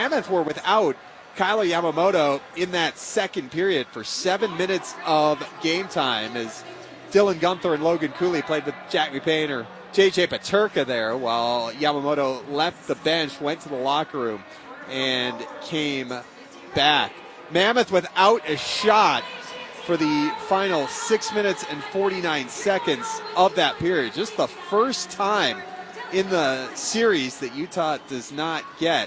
Mammoth were without Kyler Yamamoto in that second period for 7 minutes of game time as Dylan Gunther and Logan Cooley played with Jack McPayne or J.J. Paterka there while Yamamoto left the bench, went to the locker room, and came back. Mammoth without a shot for the final 6 minutes and 49 seconds of that period. Just the first time in the series that Utah does not get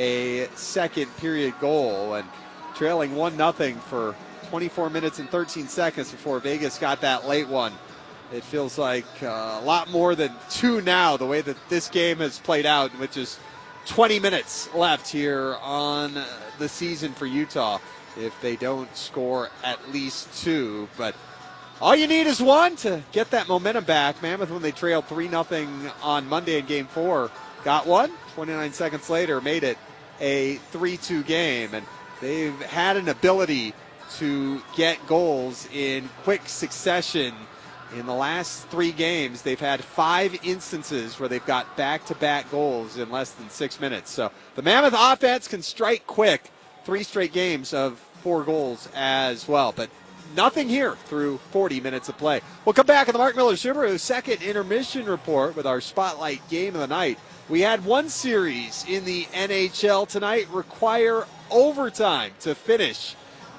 a second period goal, and trailing 1-0 for 24 minutes and 13 seconds before Vegas got that late one. It feels like a lot more than two now, the way that this game has played out, which is 20 minutes left here on the season for Utah if they don't score at least two. But all you need is one to get that momentum back. Mammoth, when they trailed 3-0 on Monday in Game 4, got one. 29 seconds later, made it a 3-2 game. And they've had an ability to get goals in quick succession. In the last 3 games, they've had 5 instances where they've got back-to-back goals in less than 6 minutes. So the Mammoth offense can strike quick. 3 straight games of 4 goals as well. But nothing here through 40 minutes of play. We'll come back on the Mark Miller Subaru second intermission report with our spotlight game of the night. We had one series in the NHL tonight require overtime to finish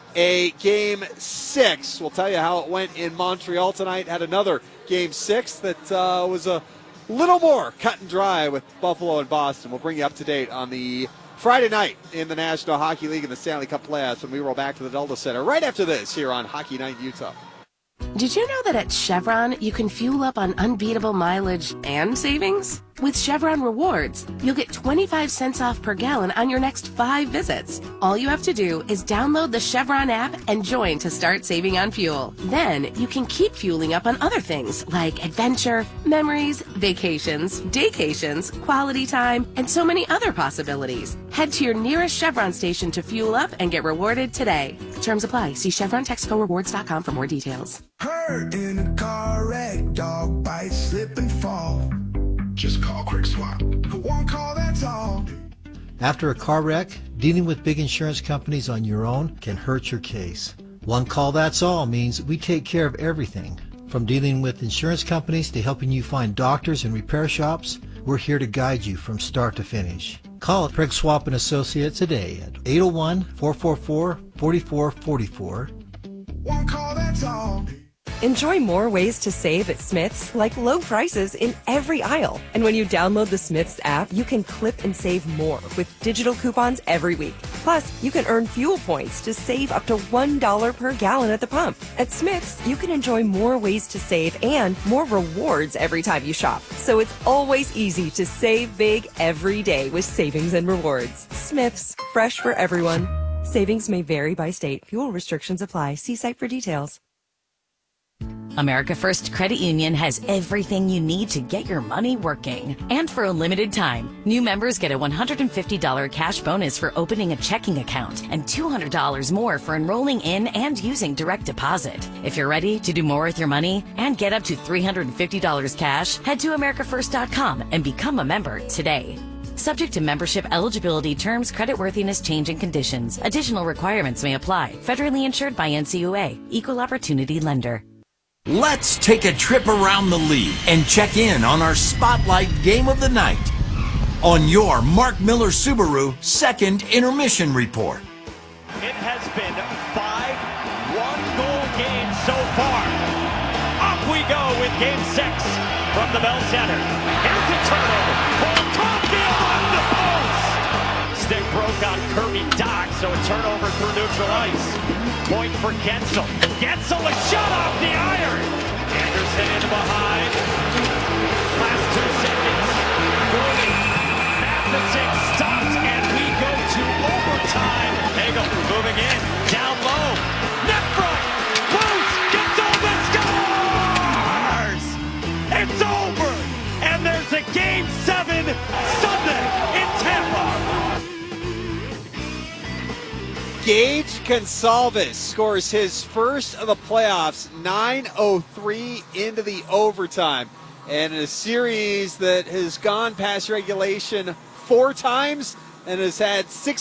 a Game 6. We'll tell you how it went in Montreal tonight. Had another Game 6 that was a little more cut and dry with Buffalo and Boston. We'll bring you up to date on the Friday night in the National Hockey League and the Stanley Cup playoffs when we roll back to the Delta Center right after this here on Hockey Night in Utah. Did you know that at Chevron, you can fuel up on unbeatable mileage and savings? With Chevron Rewards, you'll get 25 cents off per gallon on your next 5 visits. All you have to do is download the Chevron app and join to start saving on fuel. Then you can keep fueling up on other things like adventure, memories, vacations, daycations, quality time, and so many other possibilities. Head to your nearest Chevron station to fuel up and get rewarded today. Terms apply. See ChevronTexcoRewards.com for more details. Hurt in a car wreck, dog bite, slip and fall. Just call Quick Swap. One call, that's all. After a car wreck, dealing with big insurance companies on your own can hurt your case. One call, that's all means we take care of everything. From dealing with insurance companies to helping you find doctors and repair shops, we're here to guide you from start to finish. Call Craig Swap and Associates today at 801-444-4444. One call, that's all. Enjoy more ways to save at Smith's, like low prices in every aisle. And when you download the Smith's app, you can clip and save more with digital coupons every week. Plus, you can earn fuel points to save up to $1 per gallon at the pump. At Smith's, you can enjoy more ways to save and more rewards every time you shop. So it's always easy to save big every day with savings and rewards. Smith's, fresh for everyone. Savings may vary by state. Fuel restrictions apply. See site for details. America First Credit Union has everything you need to get your money working. And for a limited time, new members get a $150 cash bonus for opening a checking account and $200 more for enrolling in and using direct deposit. If you're ready to do more with your money and get up to $350 cash, head to AmericaFirst.com and become a member today. Subject to membership eligibility, terms, creditworthiness, change, and conditions. Additional requirements may apply. Federally insured by NCUA. Equal Opportunity Lender. Let's take a trip around the league and check in on our Spotlight Game of the Night on your Mark Miller Subaru second intermission report. It has been 5 one-goal games so far. Up we go with Game 6 from the Bell Center. Here's the turnover. Cole Caulfield on the post. Stick broke on Kirby Dock, so a turnover through neutral ice. Point for Gensel. Gensel, a shot off the iron. Anderson in behind. Last 2 seconds. Matheson stopped, and we go to overtime. Nagel moving in. Down low. Net front. Close. Gets over. Scores! It's over. And there's a Game 7 Sunday in Tampa. Gage Gonsalves scores his first of the playoffs, 9:03 into the overtime. And in a series that has gone past regulation 4 times and has had 6